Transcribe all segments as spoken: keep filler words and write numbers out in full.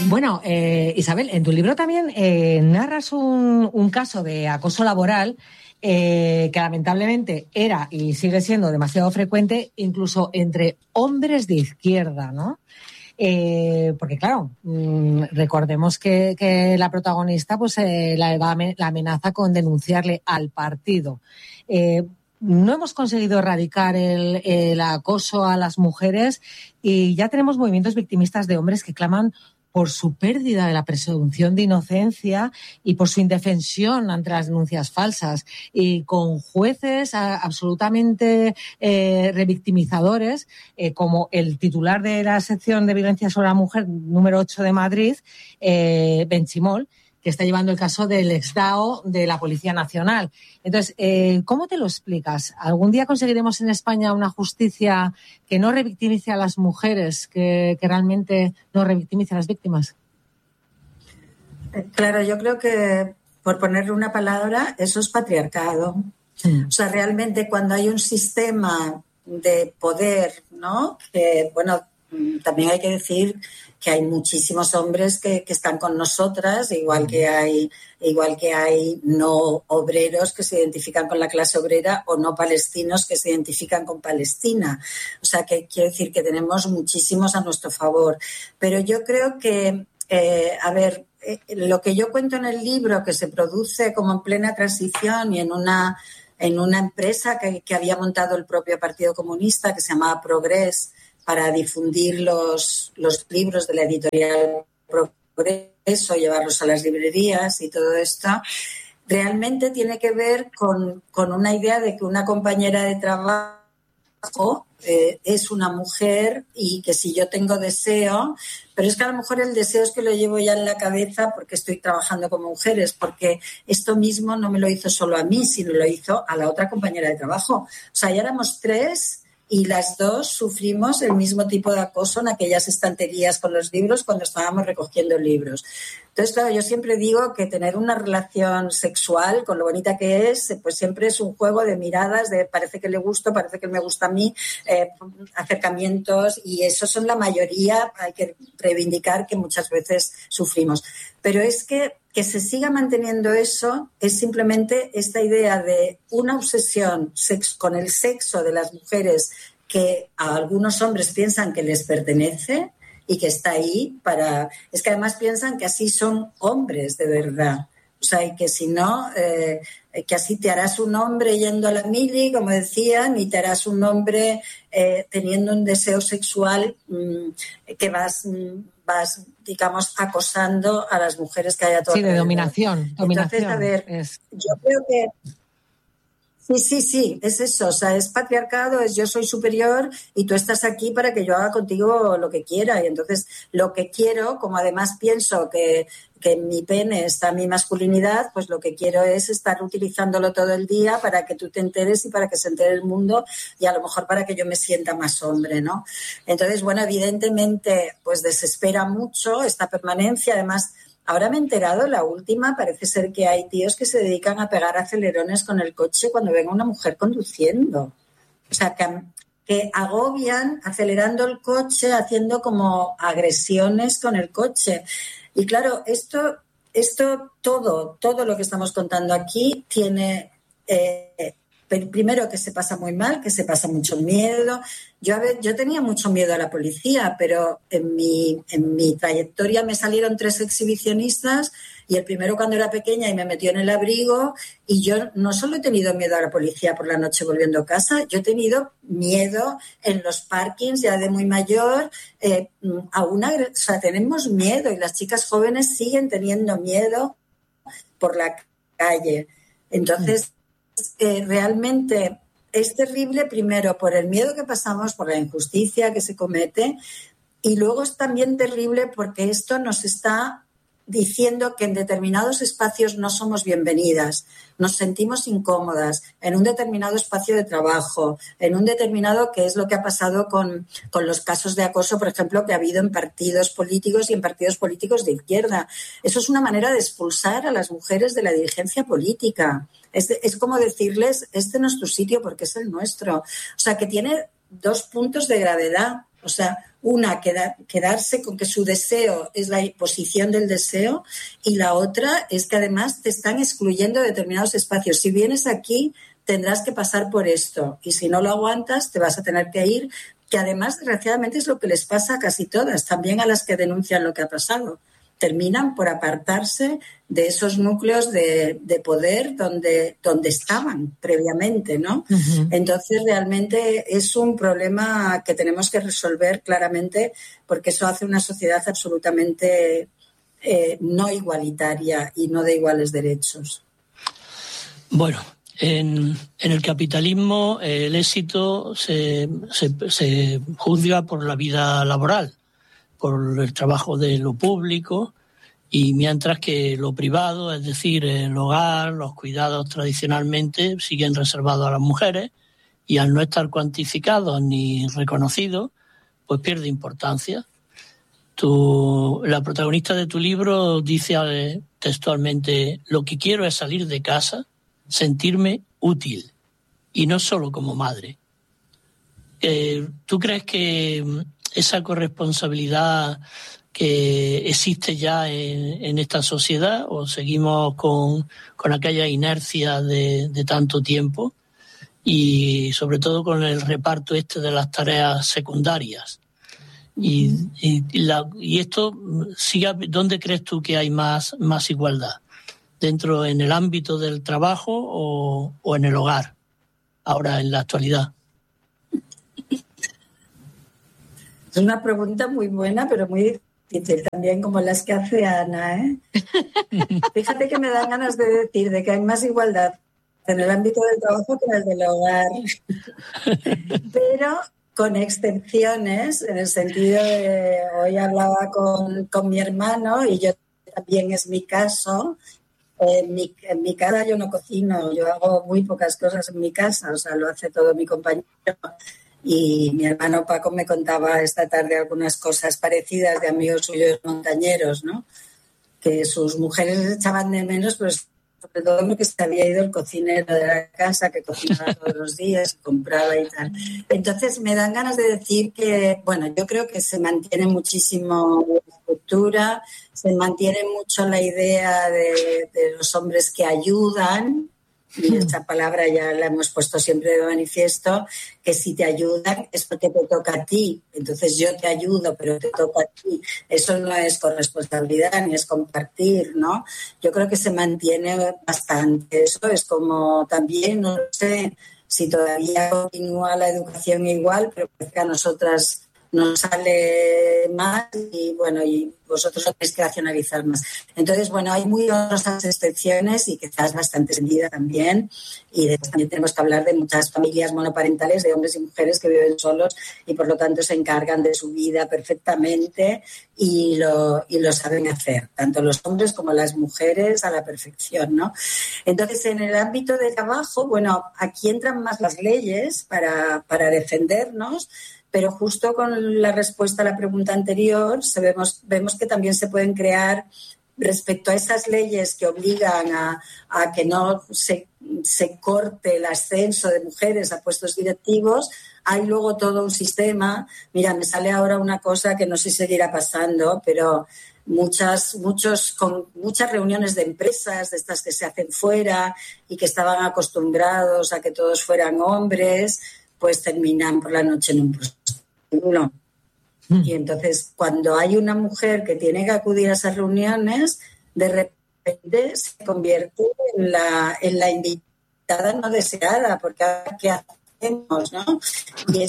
Bueno, eh, Isabel, en tu libro también eh, narras un, un caso de acoso laboral eh, que lamentablemente era y sigue siendo demasiado frecuente, incluso entre hombres de izquierda, ¿no? Eh, porque claro, mmm, recordemos que, que la protagonista pues eh, la, la amenaza con denunciarle al partido. Eh, no hemos conseguido erradicar el, el acoso a las mujeres y ya tenemos movimientos victimistas de hombres que claman por su pérdida de la presunción de inocencia y por su indefensión ante las denuncias falsas, y con jueces a, absolutamente eh, revictimizadores, eh, como el titular de la sección de violencia sobre la mujer número ocho de Madrid, eh, Benchimol, que está llevando el caso del ex-DAO de la Policía Nacional. Entonces, eh, ¿cómo te lo explicas? ¿Algún día conseguiremos en España una justicia que no revictimice a las mujeres, que, que realmente no revictimice a las víctimas? Claro, yo creo que, por ponerle una palabra, eso es patriarcado. Sí. O sea, realmente cuando hay un sistema de poder, ¿no? Que, bueno, también hay que decir que hay muchísimos hombres que, que están con nosotras, igual que hay igual que hay no obreros que se identifican con la clase obrera o no palestinos que se identifican con Palestina. O sea, que quiero decir que tenemos muchísimos a nuestro favor. Pero yo creo que, eh, a ver, eh, lo que yo cuento en el libro, que se produce como en plena transición y en una, en una empresa que, que había montado el propio Partido Comunista, que se llamaba Progrés, para difundir los, los libros de la editorial Progreso, llevarlos a las librerías y todo esto, realmente tiene que ver con, con una idea de que una compañera de trabajo eh, es una mujer y que si yo tengo deseo, pero es que a lo mejor el deseo es que lo llevo ya en la cabeza porque estoy trabajando con mujeres, porque esto mismo no me lo hizo solo a mí, sino lo hizo a la otra compañera de trabajo. O sea, ya éramos tres y las dos sufrimos el mismo tipo de acoso en aquellas estanterías con los libros cuando estábamos recogiendo libros. Entonces, claro, yo siempre digo que tener una relación sexual, con lo bonita que es, pues siempre es un juego de miradas, de parece que le gusto, parece que me gusta a mí, eh, acercamientos, y eso son la mayoría, hay que reivindicar que muchas veces sufrimos. Pero es que que se siga manteniendo eso es simplemente esta idea de una obsesión sex- con el sexo de las mujeres que a algunos hombres piensan que les pertenece y que está ahí para... Es que además piensan que así son hombres de verdad. O sea, y que si no, eh, que así te harás un hombre yendo a la mili, como decían, y te harás un hombre eh, teniendo un deseo sexual mmm, que vas... Mmm, vas, digamos, acosando a las mujeres que hay a todo Sí, de dominación. dominación Entonces, a ver, es... yo creo que sí, sí, sí, es eso, o sea, es patriarcado, es yo soy superior y tú estás aquí para que yo haga contigo lo que quiera. Y entonces, lo que quiero, como además pienso que, que en mi pene está mi masculinidad, pues lo que quiero es estar utilizándolo todo el día para que tú te enteres y para que se entere el mundo y a lo mejor para que yo me sienta más hombre, ¿no? Entonces, bueno, evidentemente, pues desespera mucho esta permanencia, además... Ahora me he enterado, la última, parece ser que hay tíos que se dedican a pegar acelerones con el coche cuando venga una mujer conduciendo. O sea, que, que agobian acelerando el coche, haciendo como agresiones con el coche. Y claro, esto, esto todo, todo lo que estamos contando aquí tiene... Eh, primero que se pasa muy mal, que se pasa mucho miedo. Yo, a ver, yo tenía mucho miedo a la policía, pero en mi, en mi trayectoria me salieron tres exhibicionistas y el primero cuando era pequeña y me metió en el abrigo, y yo no solo he tenido miedo a la policía por la noche volviendo a casa, yo he tenido miedo en los parkings ya de muy mayor, eh, a una, o sea, tenemos miedo y las chicas jóvenes siguen teniendo miedo por la calle. Entonces, Eh, realmente es terrible, primero por el miedo que pasamos, por la injusticia que se comete, y luego es también terrible porque esto nos está diciendo que en determinados espacios no somos bienvenidas, nos sentimos incómodas en un determinado espacio de trabajo, en un determinado, que es lo que ha pasado con, con los casos de acoso, por ejemplo, que ha habido en partidos políticos y en partidos políticos de izquierda. Eso es una manera de expulsar a las mujeres de la dirigencia política. Es, es como decirles, este no es tu sitio porque es el nuestro. O sea, que tiene dos puntos de gravedad. O sea, Una, queda, quedarse con que su deseo es la imposición del deseo, y la otra es que además te están excluyendo de determinados espacios. Si vienes aquí, tendrás que pasar por esto, y si no lo aguantas, te vas a tener que ir, que además, desgraciadamente, es lo que les pasa a casi todas, también a las que denuncian lo que ha pasado. Terminan por apartarse de esos núcleos de, de poder donde, donde estaban previamente, ¿no? Uh-huh. Entonces, realmente es un problema que tenemos que resolver claramente, porque eso hace una sociedad absolutamente eh, no igualitaria y no de iguales derechos. Bueno, en, en el capitalismo eh, el éxito se, se, se juzga por la vida laboral, por el trabajo de lo público, y mientras que lo privado, es decir, el hogar, los cuidados tradicionalmente siguen reservados a las mujeres, y al no estar cuantificados ni reconocidos, pues pierde importancia. Tu, la protagonista de tu libro dice eh, textualmente: lo que quiero es salir de casa, sentirme útil, y no solo como madre. Eh, ¿Tú crees que esa corresponsabilidad que existe ya en, en esta sociedad, o seguimos con, con aquella inercia de, de tanto tiempo, y sobre todo con el reparto este de las tareas secundarias? Y, y, la, y esto, sigue, ¿dónde crees tú que hay más, más igualdad? ¿Dentro, en el ámbito del trabajo o, o en el hogar, ahora en la actualidad? Es una pregunta muy buena, pero muy difícil también, como las que hace Ana, ¿eh? Fíjate que me dan ganas de decir de que hay más igualdad en el ámbito del trabajo que en el del hogar. Pero con excepciones, en el sentido de, hoy hablaba con, con mi hermano, y yo también es mi caso. En mi, en mi casa yo no cocino, yo hago muy pocas cosas en mi casa, o sea, lo hace todo mi compañero. Y mi hermano Paco me contaba esta tarde algunas cosas parecidas de amigos suyos montañeros, ¿no? Que sus mujeres les echaban de menos, pues sobre todo porque se había ido el cocinero de la casa, que cocinaba todos los días, compraba y tal. Entonces me dan ganas de decir que, bueno, yo creo que se mantiene muchísimo la estructura, se mantiene mucho la idea de, de los hombres que ayudan, y esta palabra ya la hemos puesto siempre de manifiesto, que si te ayudan es porque te toca a ti. Entonces yo te ayudo, pero te toca a ti. Eso no es corresponsabilidad ni es compartir, ¿no? Yo creo que se mantiene bastante. Eso es como también, no sé si todavía continúa la educación igual, pero parece que a nosotras nos sale más, y bueno, y vosotros lo tenéis que racionalizar más. Entonces, bueno, hay muy otras excepciones y quizás bastante sentida también, y de, también tenemos que hablar de muchas familias monoparentales, de hombres y mujeres que viven solos y por lo tanto se encargan de su vida perfectamente y lo, y lo saben hacer, tanto los hombres como las mujeres a la perfección, ¿no? Entonces, en el ámbito del trabajo, bueno, aquí entran más las leyes para, para defendernos, pero justo con la respuesta a la pregunta anterior vemos, vemos que también se pueden crear, respecto a esas leyes que obligan a, a que no se, se corte el ascenso de mujeres a puestos directivos, hay luego todo un sistema. Mira, me sale ahora una cosa que no sé si seguirá pasando, pero muchas, muchos, con muchas reuniones de empresas, de estas que se hacen fuera y que estaban acostumbrados a que todos fueran hombres, pues terminan por la noche en un prostíbulo. Mm. Y entonces, cuando hay una mujer que tiene que acudir a esas reuniones, de repente se convierte en la, en la invitada no deseada, porque ¿qué hacemos, no? Y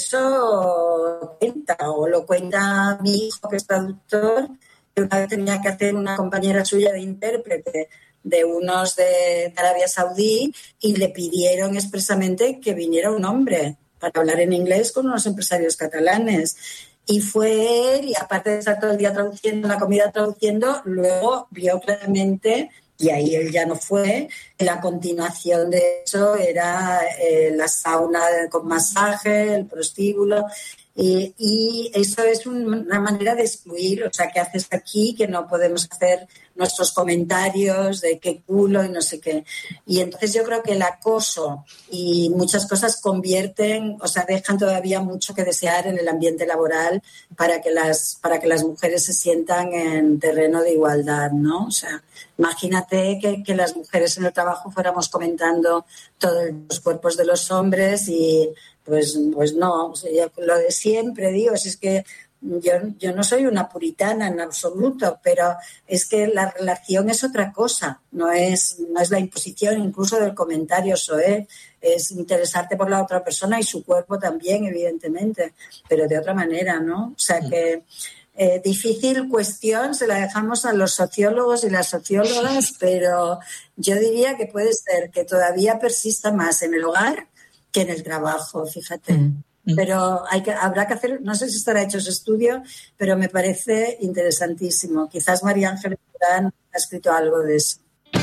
eso cuenta, o lo cuenta mi hijo, que es traductor, que una vez tenía que hacer una compañera suya de intérprete de unos de Arabia Saudí, y le pidieron expresamente que viniera un hombre para hablar en inglés con unos empresarios catalanes. Y fue él, y aparte de estar todo el día traduciendo, la comida traduciendo, luego vio claramente, y ahí él ya no fue, la continuación de eso era eh, la sauna con masaje, el prostíbulo, y, y eso es un, una manera de excluir, o sea, ¿qué haces aquí que no podemos hacer nuestros comentarios de qué culo y no sé qué. Y entonces yo creo que el acoso y muchas cosas convierten, o sea, dejan todavía mucho que desear en el ambiente laboral para que las, para que las mujeres se sientan en terreno de igualdad, ¿no? O sea, imagínate que, que las mujeres en el trabajo fuéramos comentando todos los cuerpos de los hombres y pues, pues no, o sea, lo de siempre digo, si es que Yo, yo no soy una puritana en absoluto, pero es que la relación es otra cosa, no es, no es la imposición incluso del comentario soez, es interesarte por la otra persona y su cuerpo también, evidentemente, pero de otra manera, ¿no? O sea que eh, difícil cuestión se la dejamos a los sociólogos y las sociólogas, pero yo diría que puede ser que todavía persista más en el hogar que en el trabajo, fíjate. Mm. Pero hay que, habrá que hacer, no sé si estará hecho ese estudio, pero me parece interesantísimo. Quizás María Ángeles Durán ha escrito algo de eso.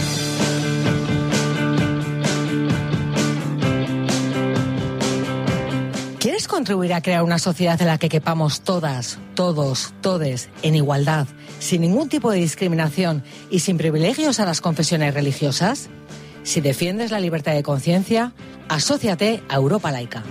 ¿Quieres contribuir a crear una sociedad en la que quepamos todas, todos, todes, en igualdad, sin ningún tipo de discriminación y sin privilegios a las confesiones religiosas? Si defiendes la libertad de conciencia, asóciate a Europa Laica.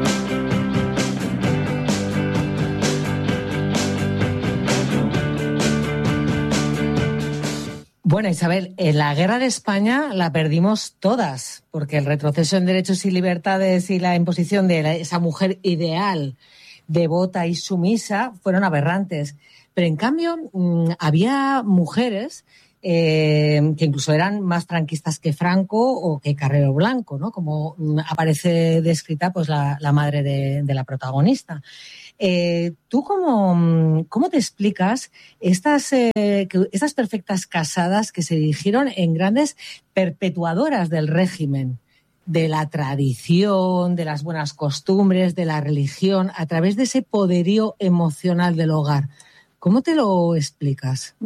Bueno, Isabel, en la guerra de España la perdimos todas, porque el retroceso en derechos y libertades y la imposición de la, esa mujer ideal, devota y sumisa, fueron aberrantes. Pero en cambio, mmm, había mujeres eh, que incluso eran más franquistas que Franco o que Carrero Blanco, ¿no? Como mmm, aparece descrita pues la, la madre de, de la protagonista. Eh, ¿Tú cómo, cómo te explicas estas, eh, que, estas perfectas casadas que se dirigieron en grandes perpetuadoras del régimen, de la tradición, de las buenas costumbres, de la religión, a través de ese poderío emocional del hogar? ¿Cómo te lo explicas?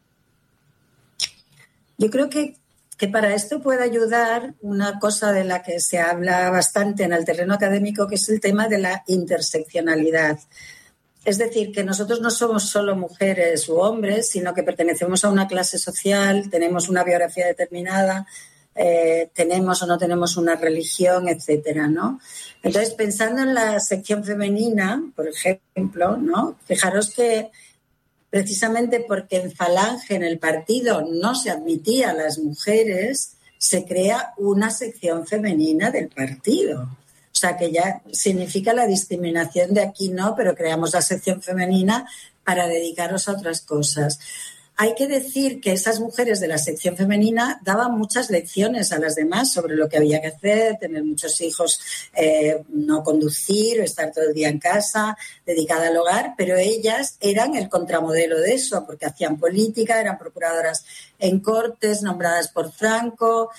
Yo creo que que para esto puede ayudar una cosa de la que se habla bastante en el terreno académico, que es el tema de la interseccionalidad. Es decir, que nosotros no somos solo mujeres u hombres, sino que pertenecemos a una clase social, tenemos una biografía determinada, eh, tenemos o no tenemos una religión, etcétera, ¿no? Entonces, pensando en la sección femenina, por ejemplo, ¿no? Fijaros que precisamente porque en Falange, en el partido, no se admitía a las mujeres, se crea una sección femenina del partido. O sea, que ya significa la discriminación de aquí no, pero creamos la sección femenina para dedicarnos a otras cosas. Hay que decir que esas mujeres de la sección femenina daban muchas lecciones a las demás sobre lo que había que hacer, tener muchos hijos, eh, no conducir, estar todo el día en casa, dedicada al hogar, pero ellas eran el contramodelo de eso, porque hacían política, eran procuradoras en Cortes, nombradas por Franco,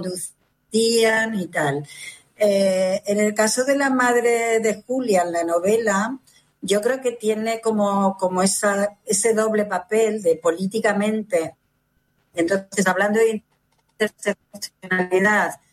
conducían y tal. Eh, en el caso de la madre de Julia, en la novela, yo creo que tiene como, como esa, ese doble papel de políticamente. Entonces, hablando de interseccionalidad,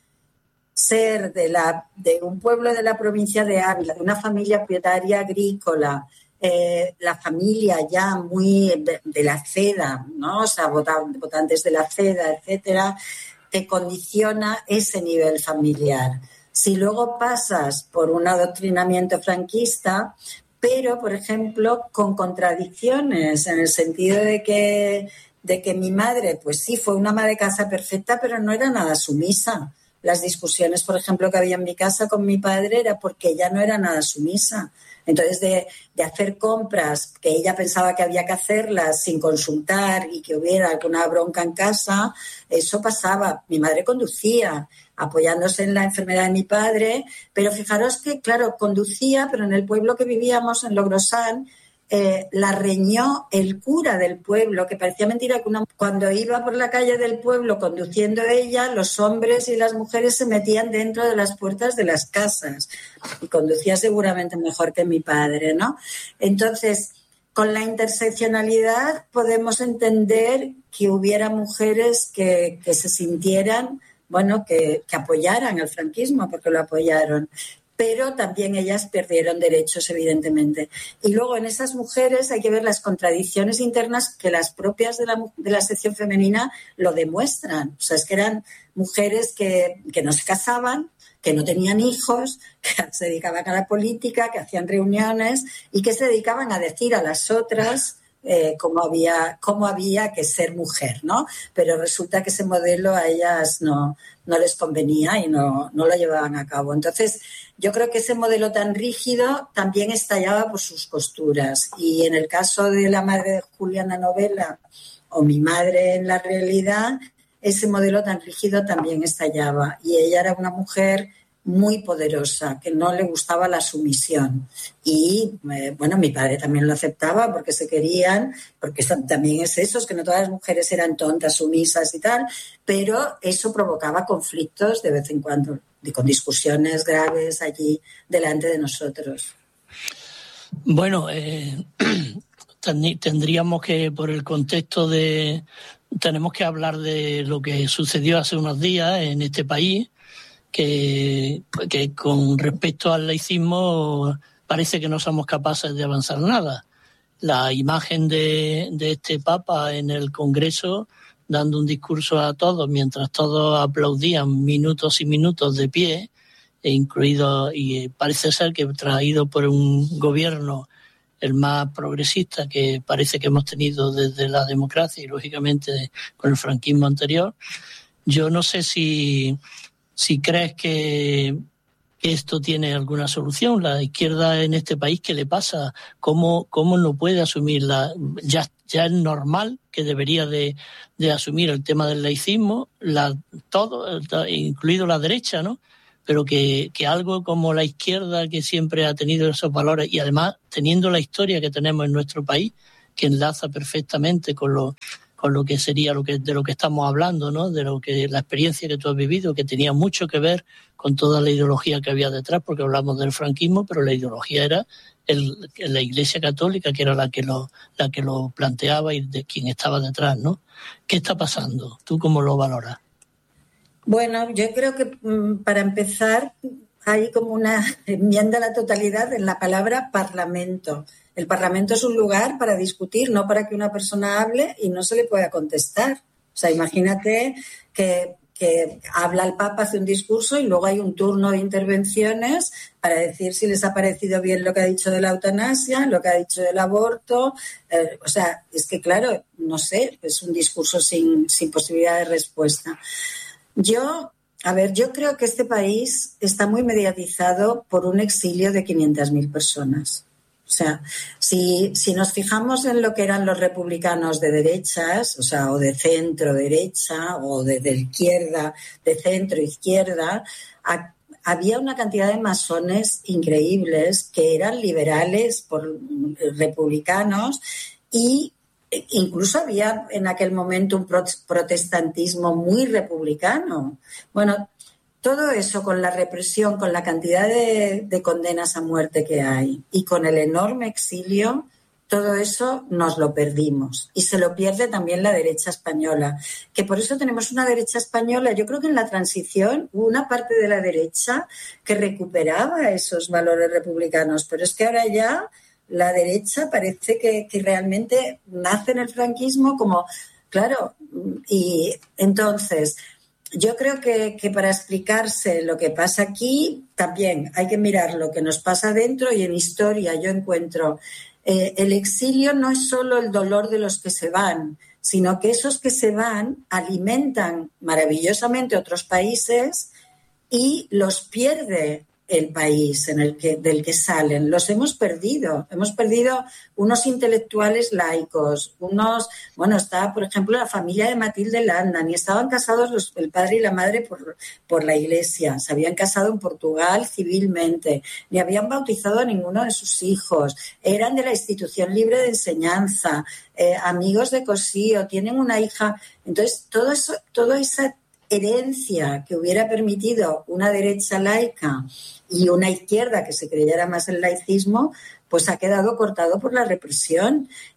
ser de, la, de un pueblo de la provincia de Ávila, de una familia propietaria agrícola, eh, la familia ya muy de, de la CEDA, ¿no? O sea, votantes de la CEDA, etcétera, te condiciona ese nivel familiar. Si luego pasas por un adoctrinamiento franquista, pero, por ejemplo, con contradicciones, en el sentido de que, de que mi madre, pues sí, fue una ama de casa perfecta, pero no era nada sumisa. Las discusiones, por ejemplo, que había en mi casa con mi padre era porque ella no era nada sumisa. Entonces, de, de hacer compras que ella pensaba que había que hacerlas sin consultar y que hubiera alguna bronca en casa, eso pasaba. Mi madre conducía, apoyándose en la enfermedad de mi padre, pero fijaros que, claro, conducía, pero en el pueblo que vivíamos, en Logrosán, eh, la reñó el cura del pueblo, que parecía mentira que una... Cuando iba por la calle del pueblo conduciendo ella, los hombres y las mujeres se metían dentro de las puertas de las casas y conducía seguramente mejor que mi padre, ¿no? Entonces, con la interseccionalidad podemos entender que hubiera mujeres que, que se sintieran, bueno, que, que apoyaran el franquismo, porque lo apoyaron. pero también ellas perdieron derechos, evidentemente. Y luego en esas mujeres hay que ver las contradicciones internas que las propias de la, de la sección femenina lo demuestran. O sea, es que eran mujeres que, que no se casaban, que no tenían hijos, que se dedicaban a la política, que hacían reuniones y que se dedicaban a decir a las otras eh, cómo había, cómo había que ser mujer, ¿no? Pero resulta que ese modelo a ellas no, no les convenía y no, no lo llevaban a cabo. Entonces, yo creo que ese modelo tan rígido también estallaba por sus costuras. Y en el caso de la madre de Julia en la novela o mi madre en la realidad, ese modelo tan rígido también estallaba. Y ella era una mujer muy poderosa, que no le gustaba la sumisión. Y, eh, bueno, mi padre también lo aceptaba porque se querían, porque eso, también es eso, es que no todas las mujeres eran tontas, sumisas y tal, pero eso provocaba conflictos de vez en cuando, y con discusiones graves allí delante de nosotros. Bueno, eh, tendríamos que, por el contexto de... Tenemos que hablar de lo que sucedió hace unos días en este país, que, que con respecto al laicismo parece que no somos capaces de avanzar nada. La imagen de, de este Papa en el Congreso dando un discurso a todos mientras todos aplaudían minutos y minutos de pie, e incluido, y parece ser que traído por un gobierno el más progresista que parece que hemos tenido desde la democracia y lógicamente con el franquismo anterior. Yo no sé si Si crees que esto tiene alguna solución, la izquierda en este país, ¿qué le pasa? ¿Cómo, cómo no puede asumirla? Ya, ya es normal que debería de, de asumir el tema del laicismo, la, todo, incluido la derecha, ¿no? Pero que, que algo como la izquierda, que siempre ha tenido esos valores, y además teniendo la historia que tenemos en nuestro país, que enlaza perfectamente con lo con lo que sería lo que de lo que estamos hablando, ¿no? De lo que la experiencia que tú has vivido, que tenía mucho que ver con toda la ideología que había detrás, porque hablamos del franquismo, pero la ideología era el, la Iglesia Católica, que era la que lo la que lo planteaba y de quien estaba detrás, ¿no? ¿Qué está pasando? ¿Tú cómo lo valoras? Bueno, yo creo que para empezar hay como una enmienda a la totalidad en la palabra parlamento. El Parlamento es un lugar para discutir, no para que una persona hable y no se le pueda contestar. O sea, imagínate que, que habla el Papa, hace un discurso y luego hay un turno de intervenciones para decir si les ha parecido bien lo que ha dicho de la eutanasia, lo que ha dicho del aborto. Eh, o sea, es que claro, no sé, es un discurso sin, sin posibilidad de respuesta. Yo... A ver, yo creo que este país está muy mediatizado por un exilio de quinientas mil personas. O sea, si, si nos fijamos en lo que eran los republicanos de derechas, o sea, o de centro-derecha, o de, de izquierda, de centro-izquierda, a, había una cantidad de masones increíbles que eran liberales por republicanos y incluso había en aquel momento un protestantismo muy republicano. Bueno, todo eso con la represión, con la cantidad de, de condenas a muerte que hay y con el enorme exilio, todo eso nos lo perdimos. Y se lo pierde también la derecha española, que por eso tenemos una derecha española. Yo creo que en la transición hubo una parte de la derecha que recuperaba esos valores republicanos, pero es que ahora ya la derecha parece que, que realmente nace en el franquismo como, claro, y entonces yo creo que, que para explicarse lo que pasa aquí también hay que mirar lo que nos pasa dentro y en historia yo encuentro eh, el exilio no es solo el dolor de los que se van, sino que esos que se van alimentan maravillosamente otros países y los pierde el país en el que, del que salen. Los hemos perdido. Hemos perdido unos intelectuales laicos, unos... Bueno, está, por ejemplo, la familia de Matilde Landa. Ni estaban casados los, el padre y la madre por, por la Iglesia. Se habían casado en Portugal civilmente. Ni habían bautizado a ninguno de sus hijos. Eran de la institución libre de enseñanza. Eh, amigos de Cosío. Tienen una hija. Entonces, todo eso, toda esa herencia que hubiera permitido una derecha laica y una izquierda que se creyera más en laicismo, pues ha quedado cortado por la represión.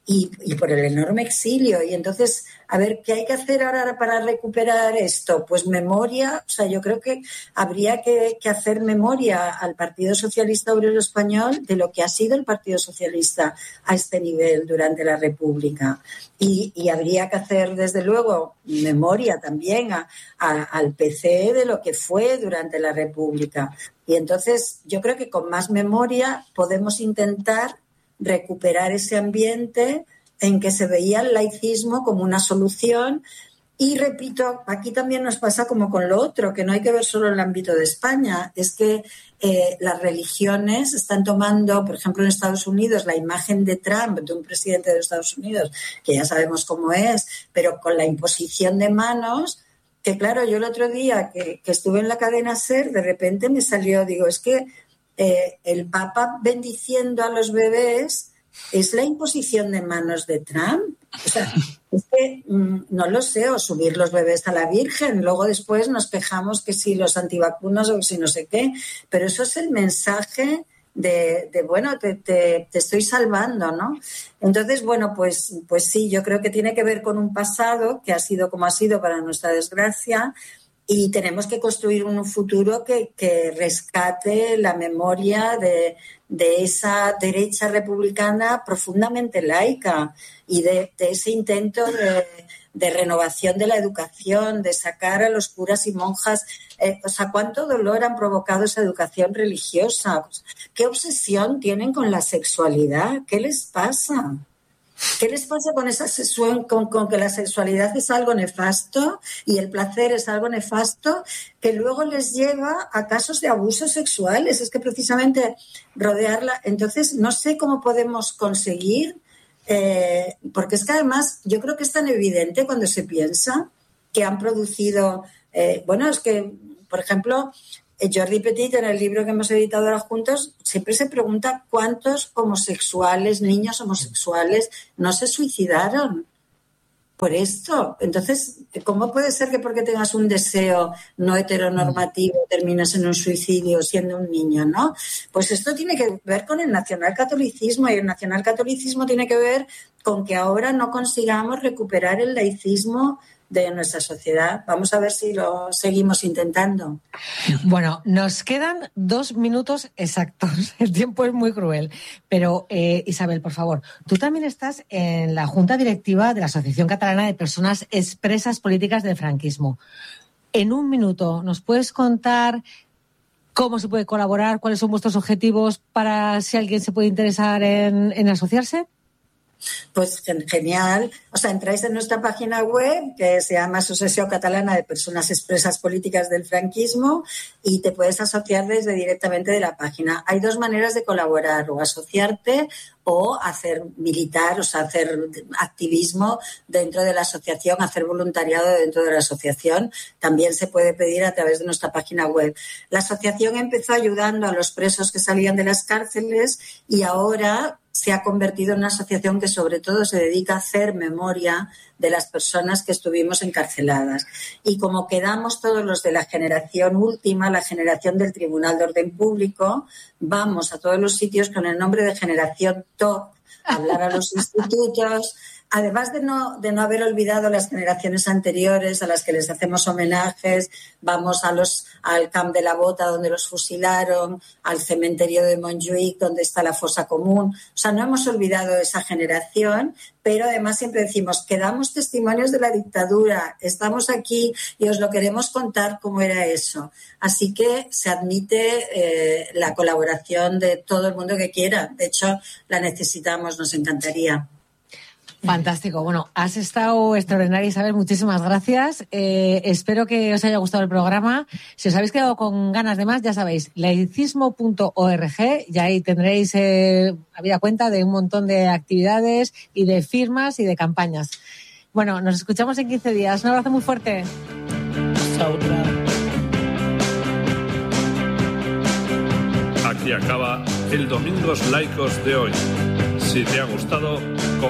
y, y por el enorme exilio. Y entonces, a ver, ¿qué hay que hacer ahora para recuperar esto? Pues memoria, o sea, yo creo que habría que, que hacer memoria al Partido Socialista Obrero Español de lo que ha sido el Partido Socialista a este nivel durante la República. Y, y habría que hacer, desde luego, memoria también a, a, al P C de lo que fue durante la República. Y entonces yo creo que con más memoria podemos intentar recuperar ese ambiente en que se veía el laicismo como una solución. Y repito, aquí también nos pasa como con lo otro, que no hay que ver solo el ámbito de España. Es que eh, las religiones están tomando, por ejemplo, en Estados Unidos, la imagen de Trump, de un presidente de Estados Unidos, que ya sabemos cómo es, pero con la imposición de manos, que claro, yo el otro día que, que estuve en la cadena SER, de repente me salió, digo, es que eh, el Papa bendiciendo a los bebés es la imposición de manos de Trump. O sea, es que mmm, no lo sé, o subir los bebés a la Virgen, luego después nos quejamos que si los antivacunas o si no sé qué, pero eso es el mensaje de, de bueno, te, te, te estoy salvando, ¿no? Entonces, bueno, pues, pues sí, yo creo que tiene que ver con un pasado que ha sido como ha sido para nuestra desgracia, y tenemos que construir un futuro que, que rescate la memoria de, de esa derecha republicana profundamente laica y de, de ese intento de, de renovación de la educación, de sacar a los curas y monjas. Eh, o sea, ¿cuánto dolor han provocado esa educación religiosa? ¿Qué obsesión tienen con la sexualidad? ¿Qué les pasa? ¿Qué les pasa con esa sexual, con, con que la sexualidad es algo nefasto y el placer es algo nefasto, que luego les lleva a casos de abusos sexuales? Es que precisamente rodearla. Entonces, no sé cómo podemos conseguir, eh, porque es que además yo creo que es tan evidente cuando se piensa que han producido, eh, bueno, es que, por ejemplo, Jordi Petit, en el libro que hemos editado ahora juntos, siempre se pregunta cuántos homosexuales, niños homosexuales, no se suicidaron por esto. Entonces, ¿cómo puede ser que porque tengas un deseo no heteronormativo termines en un suicidio siendo un niño, no? Pues esto tiene que ver con el nacionalcatolicismo, y el nacionalcatolicismo tiene que ver con que ahora no consigamos recuperar el laicismo de nuestra sociedad. Vamos a ver si lo seguimos intentando. Bueno, nos quedan dos minutos exactos. El tiempo es muy cruel. Pero, eh, Isabel, por favor, tú también estás en la Junta Directiva de la Asociación Catalana de Personas Expresas Políticas del Franquismo. En un minuto, ¿nos puedes contar cómo se puede colaborar, cuáles son vuestros objetivos para si alguien se puede interesar en, en asociarse? Pues genial. O sea, entráis en nuestra página web, que se llama Asociación Catalana de Personas Expresas Políticas del Franquismo, y te puedes asociar desde directamente de la página. Hay dos maneras de colaborar: o asociarte o hacer militar, o sea, hacer activismo dentro de la asociación, hacer voluntariado dentro de la asociación. También se puede pedir a través de nuestra página web. La asociación empezó ayudando a los presos que salían de las cárceles y ahora se ha convertido en una asociación que sobre todo se dedica a hacer memoria de las personas que estuvimos encarceladas. Y como quedamos todos los de la generación última, la generación del Tribunal de Orden Público, vamos a todos los sitios con el nombre de generación top, a hablar a los institutos. Además de no, de no haber olvidado las generaciones anteriores a las que les hacemos homenajes, vamos a los, al Camp de la Bota donde los fusilaron, al cementerio de Montjuïc donde está la fosa común. O sea, no hemos olvidado esa generación, pero además siempre decimos que damos testimonios de la dictadura, estamos aquí y os lo queremos contar cómo era eso. Así que se admite eh, la colaboración de todo el mundo que quiera. De hecho, la necesitamos, nos encantaría. Fantástico. Bueno, has estado extraordinaria, Isabel. Muchísimas gracias. Eh, espero que os haya gustado el programa. Si os habéis quedado con ganas de más, ya sabéis, laicismo punto org, y ahí tendréis eh, habida cuenta de un montón de actividades y de firmas y de campañas. Bueno, nos escuchamos en quince días. Un abrazo muy fuerte. Hasta otra. Aquí acaba el Domingos Laicos de hoy. Si te ha gustado,